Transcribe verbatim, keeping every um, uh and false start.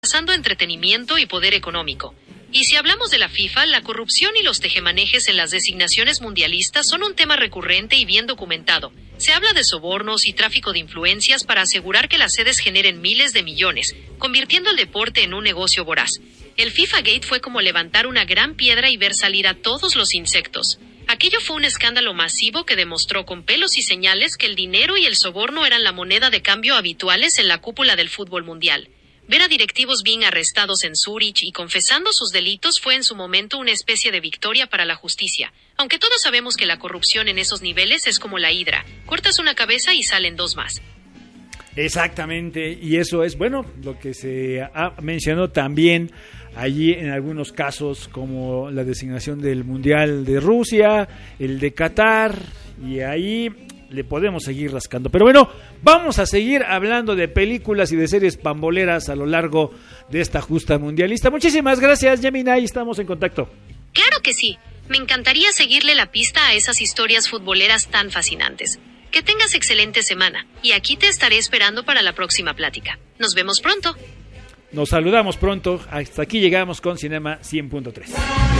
pasando entretenimiento y poder económico. Y si hablamos de la FIFA, la corrupción y los tejemanejes en las designaciones mundialistas son un tema recurrente y bien documentado. Se habla de sobornos y tráfico de influencias para asegurar que las sedes generen miles de millones, convirtiendo el deporte en un negocio voraz. El FIFA Gate fue como levantar una gran piedra y ver salir a todos los insectos. Aquello fue un escándalo masivo que demostró con pelos y señales que el dinero y el soborno eran la moneda de cambio habituales en la cúpula del fútbol mundial. Ver a directivos bien arrestados en Zúrich y confesando sus delitos fue en su momento una especie de victoria para la justicia, aunque todos sabemos que la corrupción en esos niveles es como la hidra, cortas una cabeza y salen dos más. Exactamente, y eso es, bueno, lo que se ha mencionado también allí en algunos casos, como la designación del Mundial de Rusia, el de Qatar, y ahí le podemos seguir rascando. Pero bueno, vamos a seguir hablando de películas y de series pamboleras a lo largo de esta justa mundialista. Muchísimas gracias, Yamina, y estamos en contacto. Claro que sí, me encantaría seguirle la pista a esas historias futboleras tan fascinantes. Que tengas excelente semana, y aquí te estaré esperando para la próxima plática. Nos vemos pronto. Nos saludamos pronto. Hasta aquí llegamos con Cinema cien punto tres.